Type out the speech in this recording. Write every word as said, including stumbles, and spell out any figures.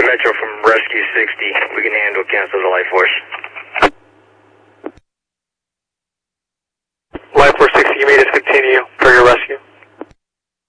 Metro from Rescue sixty. We can handle cancel the Life Force. Life Force sixty, you may discontinue for your rescue.